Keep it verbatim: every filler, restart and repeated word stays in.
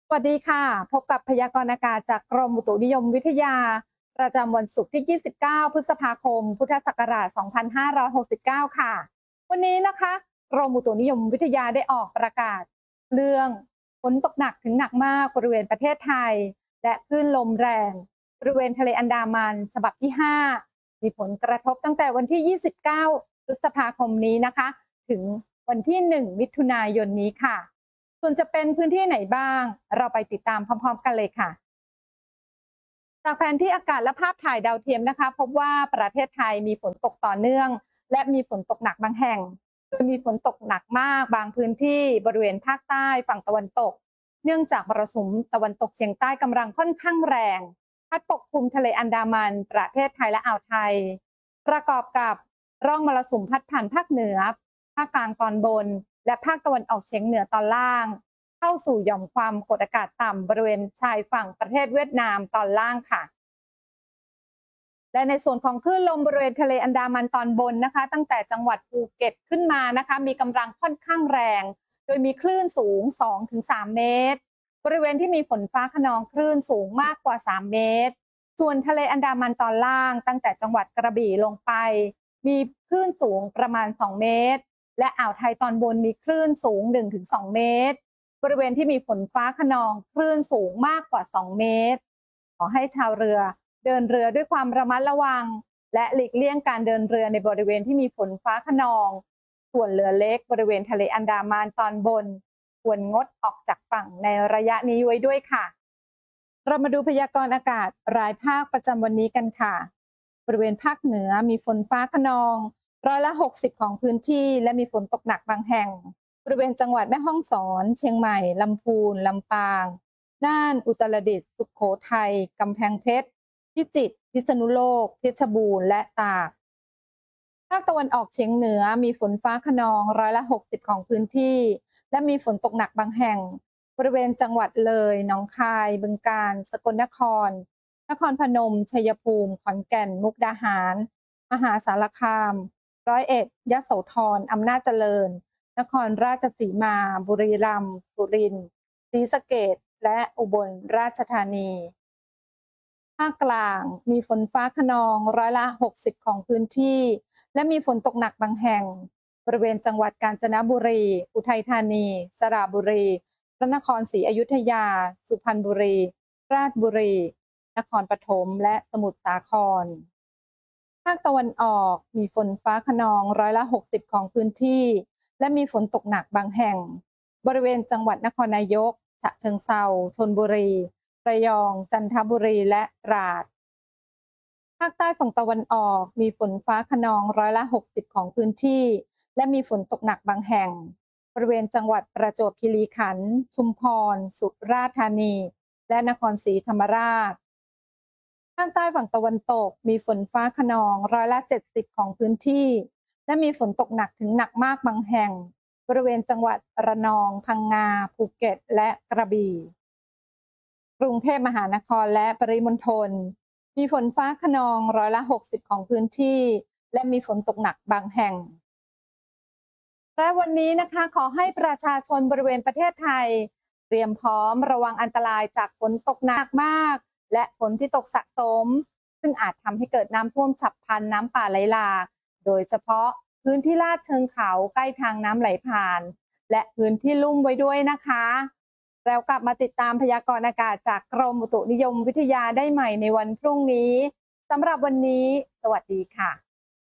สวัสดีค่ะพบกับพยากรณ์อากาศจากกรมอุตุนิยมวิทยาประจำวันศุกร์ที่ ยี่สิบเก้า พฤษภาคม พุทธศักราช สองพันห้าร้อยหกสิบเก้า ค่ะวันนี้นะคะกรมอุตุนิยมวิทยาได้ออกประกาศเรื่องฝนตกหนักถึงหนักมากบริเวณประเทศไทยและคลื่นลมแรงบริเวณทะเลอันดามันฉบับที่ ห้า มีผลกระทบตั้งแต่วันที่ ยี่สิบเก้า พฤษภาคมนี้นะคะถึงวันที่ หนึ่ง มิถุนายนนี้ค่ะส่วนจะเป็นพื้นที่ไหนบ้างเราไปติดตามพร้อมๆกันเลยค่ะจากแผนที่อากาศและภาพถ่ายดาวเทียมนะคะพบว่าประเทศไทยมีฝนตกต่อเนื่องและมีฝนตกหนักบางแห่งโดยมีฝนตกหนักมากบางพื้นที่บริเวณภาคใต้ฝั่งตะวันตกเนื่องจากมรสุมตะวันตกเฉียงใต้กำลังค่อนข้างแรงพัดปกคลุมทะเลอันดามันประเทศไทยและอ่าวไทยประกอบกับร่องมรสุมพัดผ่านภาคเหนือภาคกลางตอนบนและภาคตะวันออกเฉียงเหนือตอนล่างเข้าสู่หย่อมความกดอากาศต่ำบริเวณชายฝั่งประเทศเวียดนามตอนล่างค่ะและในส่วนของคลื่นลมบริเวณทะเลอันดามันตอนบนนะคะตั้งแต่จังหวัดภูเก็ตขึ้นมานะคะมีกำลังค่อนข้างแรงโดยมีคลื่นสูง สองถึงสาม เมตรบริเวณที่มีฝนฟ้าคะนองคลื่นสูงมากกว่า สาม เมตรส่วนทะเลอันดามันตอนล่างตั้งแต่จังหวัดกระบี่ลงไปมีคลื่นสูงประมาณ สอง เมตรและอ่าวไทยตอนบนมีคลื่นสูง หนึ่งถึงสอง เมตรบริเวณที่มีฝนฟ้าคะนองคลื่นสูงมากกว่า สอง เมตรขอให้ชาวเรือเดินเรือด้วยความระมัดระวังและหลีกเลี่ยงการเดินเรือในบริเวณที่มีฝนฟ้าคะนองส่วนเรือเล็กบริเวณทะเลอันดามันตอนบนควรงดออกจากฝั่งในระยะนี้ไว้ด้วยค่ะเรามาดูพยากรณ์อากาศรายภาคประจำวันนี้กันค่ะบริเวณภาคเหนือมีฝนฟ้าคะนองร้อยละหกสิบของพื้นที่และมีฝนตกหนักบางแห่งบริเวณจังหวัดแม่ฮ่องสอนเชียงใหม่ลำพูนลำปางน่านอุตรดิตถ์สุโขทัยกำแพงเพชรพิจิตรพิษณุโลกเพชรบูรณ์และตากภาคตะวันออกเฉียงเหนือมีฝนฟ้าคะนองร้อยละหกสิบของพื้นที่และมีฝนตกหนักบางแห่งบริเวณจังหวัดเลยหนองคายบึงกาฬสกลนครนครพนมชัยภูมิขอนแก่นมุกดาหารมหาสารคามร้อยเอ็ดยโสธรอำนาจเจริญนครราชสีมาบุรีรัมย์สุรินทร์ศรีสะเกษและอุบลราชธานีภาคกลางมีฝนฟ้าคะนองร้อยละหกสิบของพื้นที่และมีฝนตกหนักบางแห่งบริเวณจังหวัดกาญจนบุรีอุทัยธานีสระบุรีพระนครศรีอยุธยาสุพรรณบุรีราชบุรีนครปฐมและสมุทรสาครภาคตะวันออกมีฝนฟ้าคะนองร้อยละหกสิบของพื้นที่และมีฝนตกหนักบางแห่งบริเวณจังหวัดนครนายกฉะเชิงเทราชลบุรีระยองจันทบุรีและตราดภาคใต้ฝั่งตะวันออกมีฝนฟ้าคะนองร้อยละหกสิบของพื้นที่และมีฝนตกหนักบางแห่งบริเวณจังหวัดประจวบคีรีขันธ์ชุมพรสุราษฎร์ธานีและนครศรีธรรมราชภาคใต้ฝั่งตะวันตกมีฝนฟ้าคะนองร้อยละเจ็ดสิบของพื้นที่และมีฝนตกหนักถึงหนักมากบางแห่งบริเวณจังหวัดระนองพังงาภูเก็ตและกระบี่กรุงเทพมหานครและปริมณฑลมีฝนฟ้าคะนองร้อยละหกสิบของพื้นที่และมีฝนตกหนักบางแห่งและวันนี้นะคะขอให้ประชาชนบริเวณประเทศไทยเตรียมพร้อมระวังอันตรายจากฝนตกหนักมากและฝนที่ตกสะสมซึ่งอาจทำให้เกิดน้ำท่วมฉับพลันน้ำป่าไหลหลากโดยเฉพาะพื้นที่ลาดเชิงเขาใกล้ทางน้ำไหลผ่านและพื้นที่ลุ่มไว้ด้วยนะคะแล้วกลับมาติดตามพยากรณ์อากาศจากกรมอุตุนิยมวิทยาได้ใหม่ในวันพรุ่งนี้สำหรับวันนี้สวัสดีค่ะ